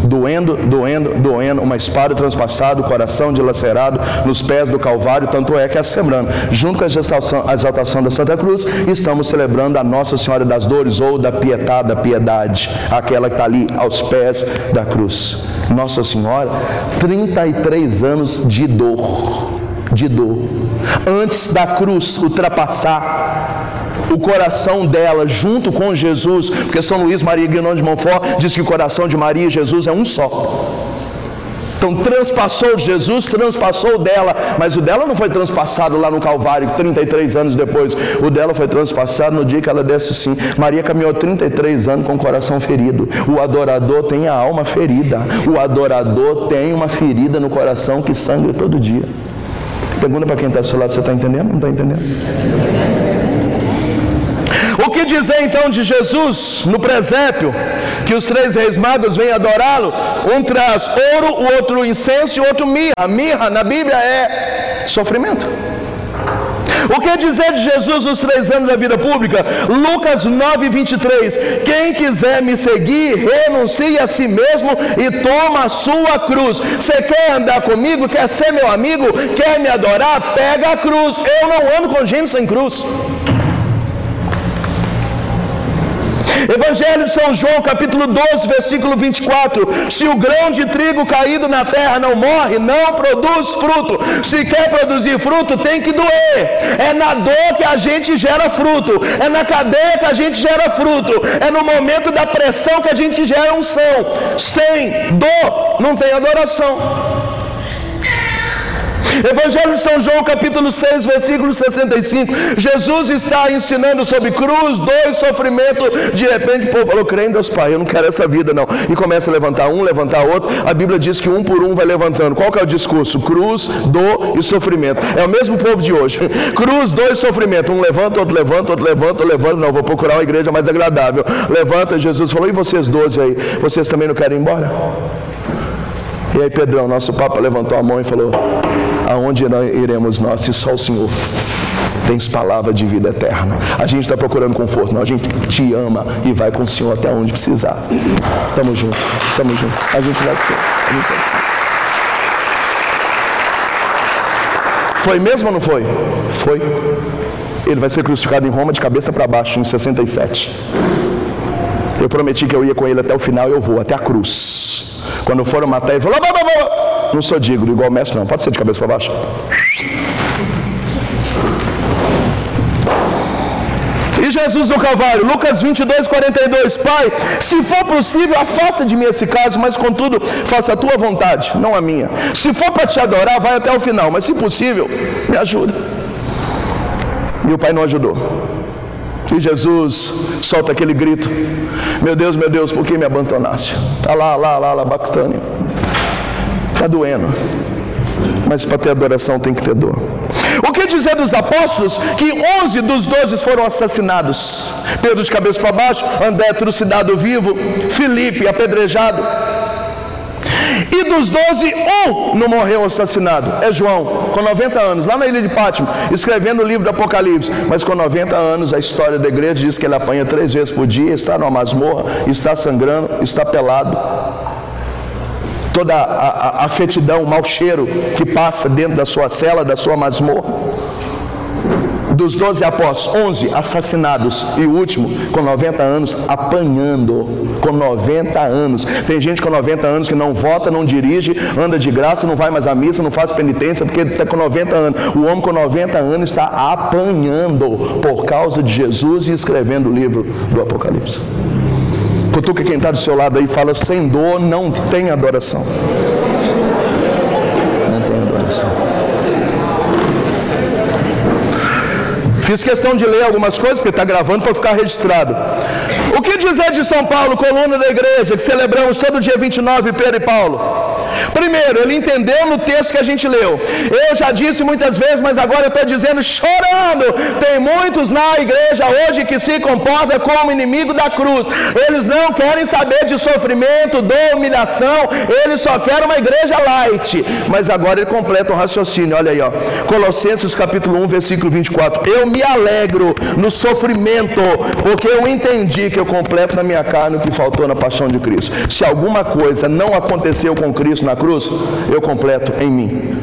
doendo, doendo, doendo, uma espada transpassada, o coração dilacerado nos pés do Calvário. Tanto é que essa semana, junto com a exaltação, a exaltação da Santa Cruz, estamos celebrando a Nossa Senhora das Dores, ou da Pietada, Piedade, aquela que está ali aos pés da cruz. Nossa Senhora, trinta e três anos de dor, de dor, antes da cruz ultrapassar o coração dela junto com Jesus, porque São Luís Maria Guinon de Montfort diz que o coração de Maria e Jesus é um só. Então transpassou de Jesus, transpassou dela, mas o dela não foi transpassado lá no Calvário trinta e três anos depois. O dela foi transpassado no dia que ela desce sim. Maria caminhou trinta e três anos com o coração ferido. O adorador tem a alma ferida. O adorador tem uma ferida no coração que sangra todo dia. Pergunta para quem está ao seu lado, você está entendendo? Não está entendendo? O que dizer então de Jesus no presépio, que os três reis magos vêm adorá-lo? Um traz ouro, o outro incenso e o outro mirra. A mirra na Bíblia é sofrimento. O que dizer de Jesus nos três anos da vida pública? Lucas nove, vinte e três. Quem quiser me seguir, renuncie a si mesmo e toma a sua cruz. Você quer andar comigo? Quer ser meu amigo? Quer me adorar? Pega a cruz. Eu não ando com gente sem cruz. Evangelho de São João, capítulo doze, versículo vinte e quatro. Se o grão de trigo caído na terra não morre, não produz fruto. Se quer produzir fruto, tem que doer. É na dor que a gente gera fruto. É na cadeia que a gente gera fruto. É no momento da pressão que a gente gera unção. Sem dor, não tem adoração. Evangelho de São João, capítulo seis, versículo sessenta e cinco. Jesus está ensinando sobre cruz, dor e sofrimento. De repente o povo falou: crê em Deus Pai, eu não quero essa vida não. E começa a levantar um, levantar outro. A Bíblia diz que um por um vai levantando. Qual que é o discurso? Cruz, dor e sofrimento. É o mesmo povo de hoje. Cruz, dor e sofrimento. Um levanta, outro levanta, outro levanta, outro levanta. Não, vou procurar uma igreja mais agradável. Levanta. Jesus falou: e vocês doze aí? Vocês também não querem ir embora? E aí Pedrão, nosso Papa, levantou a mão e falou: aonde iremos nós se só o Senhor tens palavra de vida eterna? A gente está procurando conforto, não, a gente te ama e vai com o Senhor até onde precisar. Estamos juntos, estamos juntos, a gente vai com o Senhor. A gente vai. Foi mesmo ou não foi? Foi. Ele vai ser crucificado em Roma de cabeça para baixo em sessenta e sete. Eu prometi que eu ia com ele até o final, eu vou até a cruz. Quando foram matar, ele falou: não sou digno, igual o mestre não, pode ser de cabeça para baixo. E Jesus no Calvário, Lucas vinte e dois, quarenta e dois. Pai, se for possível, afasta de mim esse caso, mas contudo, faça a tua vontade, não a minha. Se for para te adorar, vai até o final, mas se possível, me ajuda. E o pai não ajudou. E Jesus solta aquele grito: meu Deus, meu Deus, por que me abandonaste? Está lá, lá, lá, lá, Bactânia. Está doendo. Mas para ter adoração tem que ter dor. O que dizer dos apóstolos? Que onze dos doze foram assassinados. Pedro de cabeça para baixo, André trucidado vivo, Filipe apedrejado. E dos doze, um não morreu assassinado. É João, com noventa anos, lá na ilha de Pátimo, escrevendo o livro do Apocalipse. Mas com noventa anos, a história da igreja diz que ele apanha três vezes por dia, está numa masmorra, está sangrando, está pelado. Toda a, a, a fetidão, o mau cheiro que passa dentro da sua cela, da sua masmorra. Dos doze apóstolos, onze assassinados. E o último, com noventa anos, apanhando. Com noventa anos. Tem gente com noventa anos que não vota, não dirige, anda de graça, não vai mais à missa, não faz penitência, porque ele está com noventa anos. O homem com noventa anos está apanhando por causa de Jesus e escrevendo o livro do Apocalipse. Cutuca quem está do seu lado aí e fala: sem dor não tem adoração. Não tem adoração. Fiz questão de ler algumas coisas, porque está gravando para ficar registrado. O que dizer de São Paulo, coluna da igreja, que celebramos todo dia vinte e nove, Pedro e Paulo? Primeiro, ele entendeu no texto que a gente leu. Eu já disse muitas vezes, mas agora eu estou dizendo chorando. Tem muitos na igreja hoje que se comportam como inimigo da cruz. Eles não querem saber de sofrimento, dor, humilhação. Eles só querem uma igreja light. Mas agora ele completa o raciocínio. Olha aí, ó. Colossenses capítulo um, versículo vinte e quatro. Eu me alegro no sofrimento, porque eu entendi que eu completo na minha carne o que faltou na paixão de Cristo. Se alguma coisa não aconteceu com Cristo na cruz, eu completo em mim.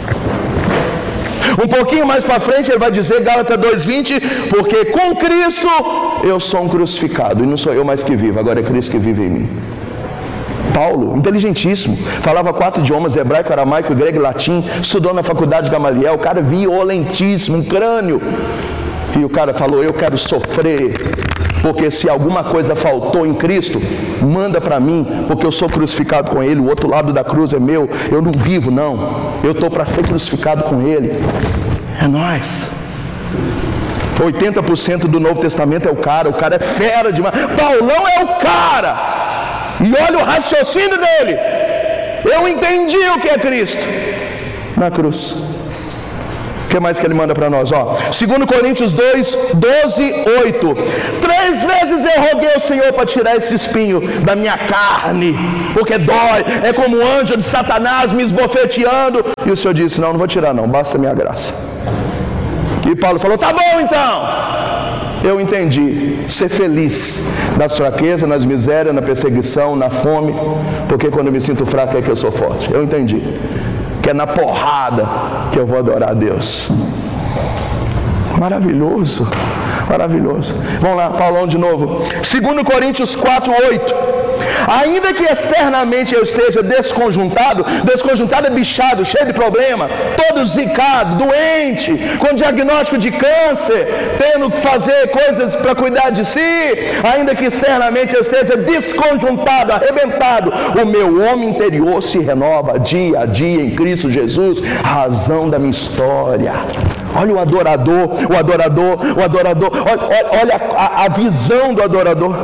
Um pouquinho mais para frente ele vai dizer, Gálatas dois, vinte, porque com Cristo eu sou um crucificado, e não sou eu mais que vivo, agora é Cristo que vive em mim. Paulo, inteligentíssimo, falava quatro idiomas, hebraico, aramaico, grego e latim, estudou na faculdade de Gamaliel, o cara violentíssimo, um crânio. E o cara falou, eu quero sofrer, porque se alguma coisa faltou em Cristo, manda para mim, porque eu sou crucificado com Ele, o outro lado da cruz é meu, eu não vivo não, eu estou para ser crucificado com Ele. É nóis. oitenta por cento do Novo Testamento é o cara, o cara é fera demais. Paulão é o cara. E olha o raciocínio dele. Eu entendi o que é Cristo na cruz. O que mais que ele manda para nós? Ó, dois Coríntios dois, doze, oito. Três vezes eu roguei ao Senhor para tirar esse espinho da minha carne, porque dói, é como um anjo de Satanás me esbofeteando. E o Senhor disse, não, não vou tirar não, basta a minha graça. E Paulo falou, tá bom então. Eu entendi, ser feliz nas fraquezas, nas misérias, na perseguição, na fome, porque quando eu me sinto fraco é que eu sou forte. Eu entendi que é na porrada que eu vou adorar a Deus. Maravilhoso, maravilhoso. Vamos lá, Paulão de novo. dois Coríntios quatro, oito. Ainda que externamente eu esteja desconjuntado, desconjuntado é bichado, cheio de problema, todo zicado, doente, com diagnóstico de câncer, tendo que fazer coisas para cuidar de si, ainda que externamente eu esteja desconjuntado, arrebentado, o meu homem interior se renova dia a dia em Cristo Jesus, razão da minha história. Olha o adorador, o adorador, o adorador, olha, olha a, a visão do adorador.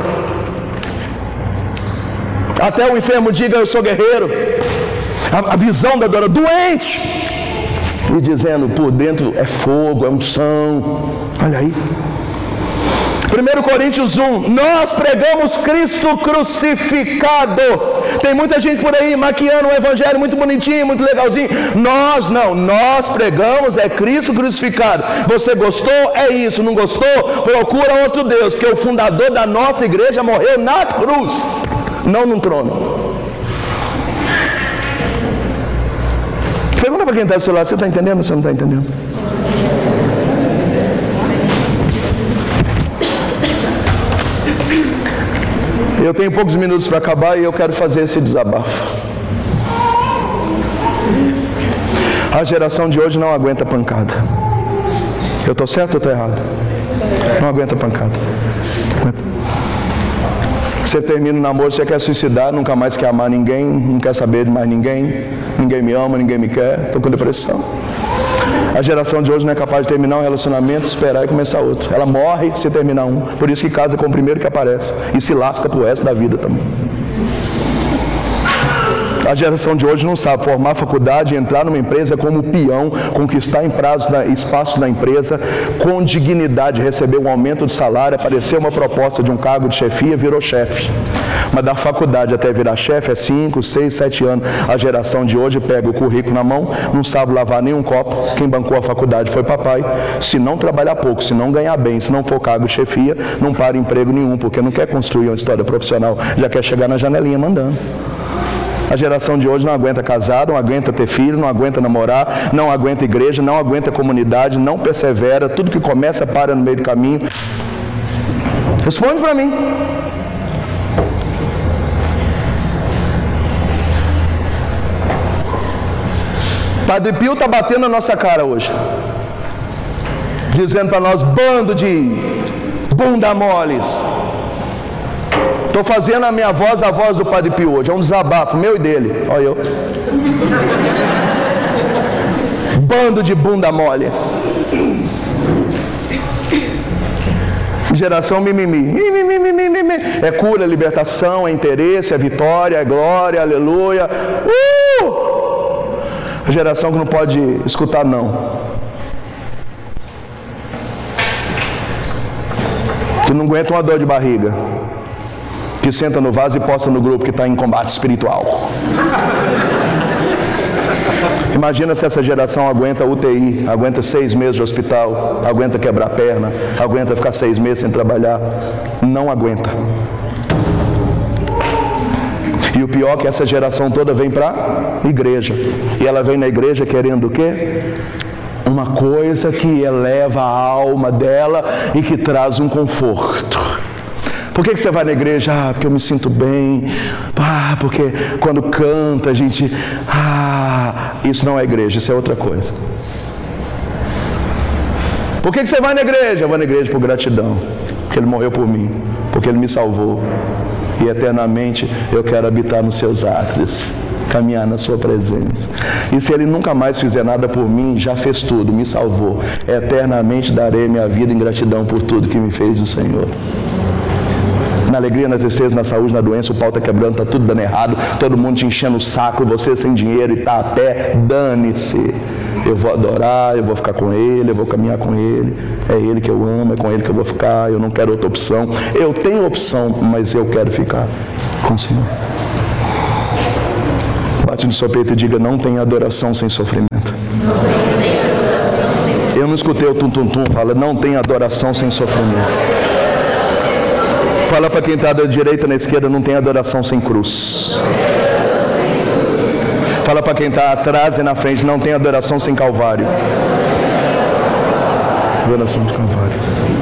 Até o enfermo diga, eu sou guerreiro. A, a visão da adorador, doente, e dizendo, por dentro é fogo, é unção. Olha aí. primeiro Coríntios um, nós pregamos Cristo crucificado. Tem muita gente por aí maquiando um evangelho muito bonitinho, muito legalzinho. Nós não, nós pregamos é Cristo crucificado. Você gostou? É isso. Não gostou? Procura outro Deus, porque o fundador da nossa igreja morreu na cruz, não no trono. Pergunta para quem está do seu lado, você está entendendo ou você não está entendendo? Eu tenho poucos minutos para acabar e eu quero fazer esse desabafo. A geração de hoje não aguenta pancada. Eu estou certo ou estou errado? Não aguenta pancada. Você termina o namoro, você quer suicidar, nunca mais quer amar ninguém, não quer saber de mais ninguém, ninguém me ama, ninguém me quer, estou com depressão. A geração de hoje não é capaz de terminar um relacionamento, esperar e começar outro. Ela morre se terminar um, por isso que casa com o primeiro que aparece e se lasca pro resto da vida também. A geração de hoje não sabe formar faculdade, entrar numa empresa como peão, conquistar em prazo na, espaço na empresa, com dignidade, receber um aumento de salário, aparecer uma proposta de um cargo de chefia, virou chefe. Mas da faculdade até virar chefe é cinco, seis, sete anos. A geração de hoje pega o currículo na mão, não sabe lavar nenhum copo. Quem bancou a faculdade foi papai. Se não trabalhar pouco, se não ganhar bem, se não for cargo de chefia, não para emprego nenhum, porque não quer construir uma história profissional, já quer chegar na janelinha mandando. A geração de hoje não aguenta casar, não aguenta ter filho, não aguenta namorar, não aguenta igreja, não aguenta comunidade, não persevera, tudo que começa para no meio do caminho. Responde para mim. Padre Pio está batendo na nossa cara hoje, dizendo para nós, bando de bunda moles. Estou fazendo a minha voz, a voz do Padre Pio hoje, é um desabafo meu e dele, olha eu. Bando de bunda mole. Geração mimimi. É cura, é libertação, é interesse, é vitória, é glória, aleluia. Uh! Uh! A geração que não pode escutar não. Que não aguenta uma dor de barriga. Que senta no vaso e posta no grupo que está em combate espiritual. Imagina se essa geração aguenta U T I, aguenta seis meses de hospital, aguenta quebrar a perna, aguenta ficar seis meses sem trabalhar. Não aguenta. E o pior é que essa geração toda vem para a igreja. E ela vem na igreja querendo o quê? Uma coisa que eleva a alma dela e que traz um conforto. Por que que você vai na igreja? Ah, porque eu me sinto bem. Ah, porque quando canta a gente... Ah, isso não é igreja, isso é outra coisa. Por que que você vai na igreja? Eu vou na igreja por gratidão. Porque Ele morreu por mim. Porque Ele me salvou. E eternamente eu quero habitar nos seus átrios. Caminhar na sua presença. E se Ele nunca mais fizer nada por mim, já fez tudo, me salvou. Eternamente darei minha vida em gratidão por tudo que me fez o Senhor. Na alegria, na tristeza, na saúde, na doença, o pau está quebrando, está tudo dando errado, todo mundo te enchendo o saco, você sem dinheiro e está até, dane-se. Eu vou adorar, eu vou ficar com Ele, eu vou caminhar com Ele, é Ele que eu amo, é com Ele que eu vou ficar, eu não quero outra opção. Eu tenho opção, mas eu quero ficar com o Senhor. Bate no seu peito e diga, não tem adoração sem sofrimento. Eu não escutei o tum-tum-tum, fala, não tem adoração sem sofrimento. Fala para quem está da direita na esquerda, não tem adoração sem cruz. Fala para quem está atrás e na frente, não tem adoração sem Calvário. Adoração de Calvário.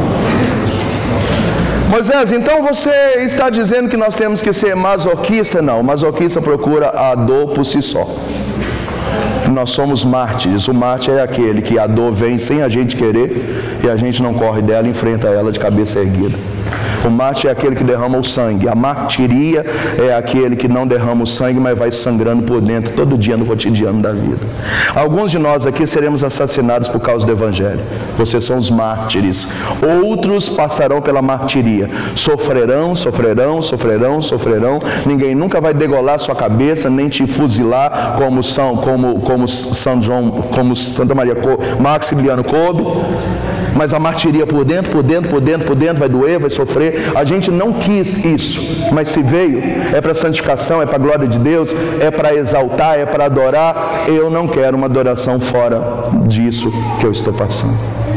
Moisés, então você está dizendo que nós temos que ser masoquista? Não, masoquista procura a dor por si só. Nós somos mártires. O mártir é aquele que a dor vem sem a gente querer e a gente não corre dela e enfrenta ela de cabeça erguida. O mártir é aquele que derrama o sangue. A martiria é aquele que não derrama o sangue, mas vai sangrando por dentro todo dia no cotidiano da vida. Alguns de nós aqui seremos assassinados por causa do Evangelho. Vocês são os mártires. Outros passarão pela martiria. Sofrerão, sofrerão, sofrerão, sofrerão. Ninguém nunca vai degolar sua cabeça, nem te fuzilar como São, como, como São João, como Santa Maria, Maximiliano Kolbe. Mas a martiria por dentro, por dentro, por dentro, por dentro, vai doer, vai sofrer. A gente não quis isso, mas se veio, é para santificação, é para a glória de Deus, é para exaltar, é para adorar. Eu não quero uma adoração fora disso que eu estou passando.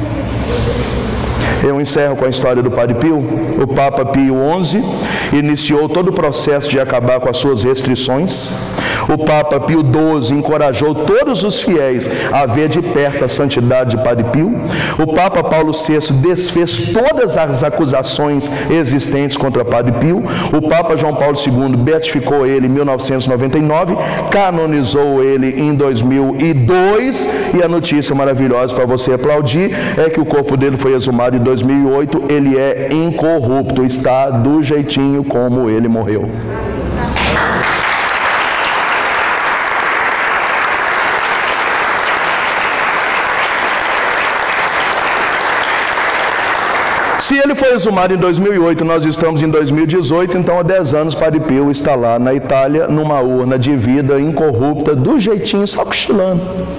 Eu encerro com a história do Padre Pio. O Papa Pio onze iniciou todo o processo de acabar com as suas restrições. O Papa Pio doze encorajou todos os fiéis a ver de perto a santidade de Padre Pio. O Papa Paulo sexto desfez todas as acusações existentes contra Padre Pio. O Papa João Paulo segundo beatificou ele em mil novecentos e noventa e nove, canonizou ele em dois mil e dois, e a notícia maravilhosa para você aplaudir é que o corpo dele foi exumado em dois mil e oito, ele é incorrupto, está do jeitinho como ele morreu. Se ele foi exumado em dois mil e oito, nós estamos em dois mil e dezoito, então há dez anos Padre Pio está lá na Itália, numa urna de vida incorrupta, do jeitinho, só cochilando.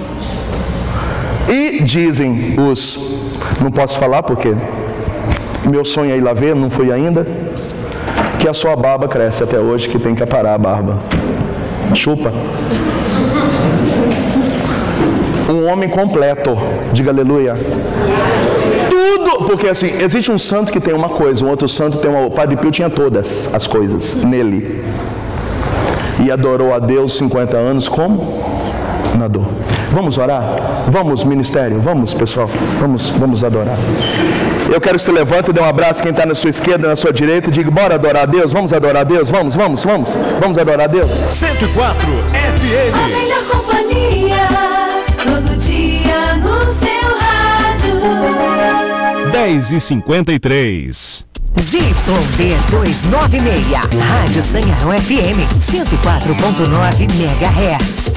E dizem os... Não posso falar porque meu sonho é ir lá ver, não fui ainda, que a sua barba cresce até hoje, que tem que aparar a barba. Chupa. Um homem completo, diga aleluia. Tudo, porque assim, existe um santo que tem uma coisa, um outro santo tem uma... O Padre Pio tinha todas as coisas nele. E adorou a Deus cinquenta anos como? Na dor. Vamos orar? Vamos, ministério? Vamos, pessoal? Vamos, vamos adorar. Eu quero que você levante e dê um abraço quem está na sua esquerda, na sua direita, e diga, bora adorar a Deus? Vamos adorar a Deus? Vamos, vamos, vamos. Vamos adorar a Deus? cento e quatro F M. A melhor companhia, todo dia no seu rádio. dez e cinquenta e três. Z Y D duzentos e noventa e seis, Rádio Sanharão F M, cento e quatro ponto nove megahertz.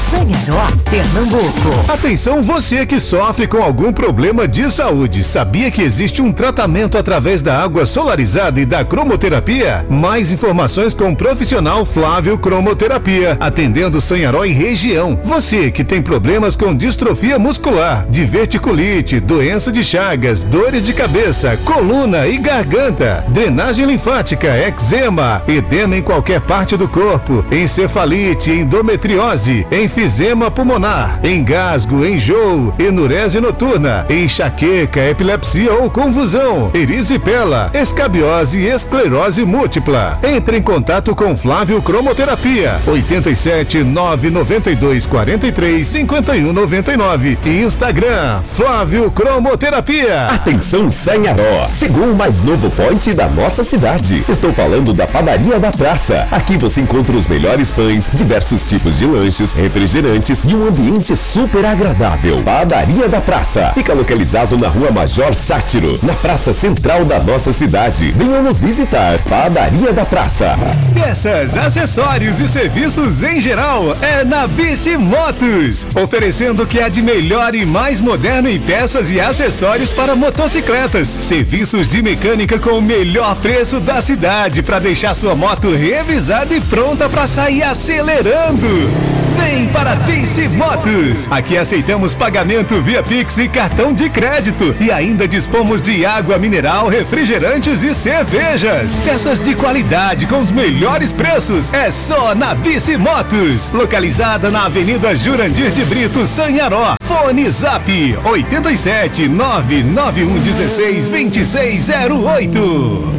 Sanharó, Pernambuco. Atenção você que sofre com algum problema de saúde. Sabia que existe um tratamento através da água solarizada e da cromoterapia? Mais informações com o profissional Flávio Cromoterapia, atendendo Sanharó e região. Você que tem problemas com distrofia muscular, diverticulite, doença de Chagas, dores de cabeça, coluna e garganta, drenagem linfática, eczema, edema em qualquer parte do corpo, encefalite, endometriose, enfisema pulmonar, engasgo, enjoo, enurese noturna, enxaqueca, epilepsia ou convulsão, erisipela, escabiose e esclerose múltipla. Entre em contato com Flávio Cromoterapia, oito sete nove nove dois quatro três cinco um nove nove e Instagram, Flávio Cromoterapia. Atenção Sanharó, chegou o mais novo point da nossa cidade. Estou falando da Padaria da Praça. Aqui você encontra os melhores pães, diversos tipos de lanches, refrigerantes e um ambiente super agradável. Padaria da Praça fica localizado na Rua Major Sátiro, na praça central da nossa cidade. Venham nos visitar. Padaria da Praça. Peças, acessórios e serviços em geral é na Bici Motos, oferecendo o que há de melhor e mais moderno em peças e acessórios para motocicletas. Serviços de mecânica com o melhor preço da cidade para deixar sua moto revisada e pronta para sair acelerando. Vem para Bici Motos. Aqui aceitamos pagamento via Pix e cartão de crédito e ainda dispomos de água mineral, refrigerantes e cervejas. Peças de qualidade com os melhores preços é só na Bici Motos, localizada na Avenida Jurandir de Brito, Sanharó. Fone Zap oito sete nove nove um um seis dois seis zero oito.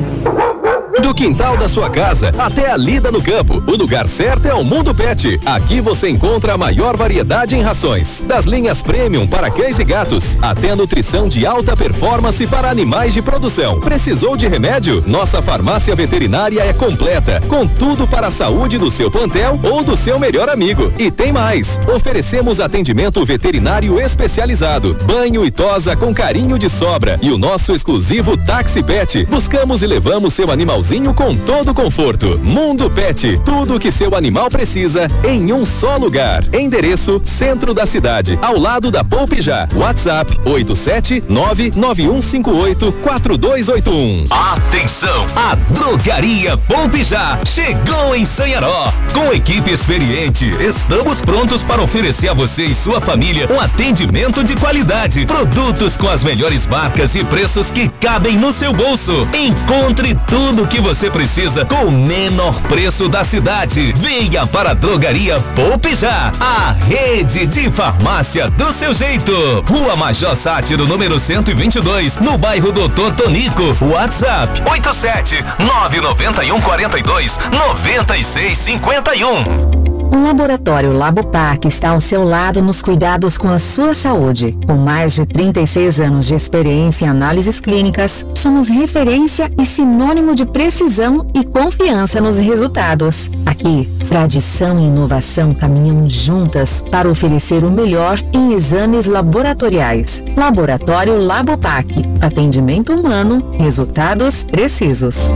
Do quintal da sua casa até a lida no campo, o lugar certo é o Mundo Pet. Aqui você encontra a maior variedade em rações, das linhas premium para cães e gatos, até a nutrição de alta performance para animais de produção. Precisou de remédio? Nossa farmácia veterinária é completa, com tudo para a saúde do seu plantel ou do seu melhor amigo. E tem mais, oferecemos atendimento veterinário especializado, banho e tosa com carinho de sobra e o nosso exclusivo Táxi Pet. Buscamos e levamos seu animalzinho com todo conforto. Mundo Pet, tudo o que seu animal precisa em um só lugar. Endereço: centro da cidade, ao lado da Poupe Já. WhatsApp oito sete nove nove um cinco oito quatro dois oito um. Atenção, a Drogaria Poupe Já chegou em Sanharó. Com equipe experiente, estamos prontos para oferecer a você e sua família um atendimento de qualidade. Produtos com as melhores marcas e preços que cabem no seu bolso. Encontre tudo que você precisa com o menor preço da cidade. Venha para a Drogaria Poupe Já, a rede de farmácia do seu jeito. Rua Major Sátiro, número cento e vinte e dois, no bairro Doutor Tonico. WhatsApp oito sete nove nove um quatro dois nove seis cinco um. O Laboratório Labopac está ao seu lado nos cuidados com a sua saúde. Com mais de trinta e seis anos de experiência em análises clínicas, somos referência e sinônimo de precisão e confiança nos resultados. Aqui, tradição e inovação caminham juntas para oferecer o melhor em exames laboratoriais. Laboratório Labopac. Atendimento humano, resultados precisos.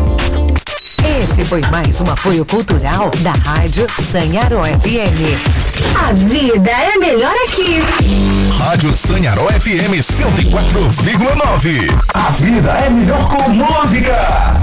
Esse foi mais um apoio cultural da Rádio Sanharó F M. A vida é melhor aqui. Rádio Sanharó F M cento e quatro vírgula nove. A vida é melhor com música.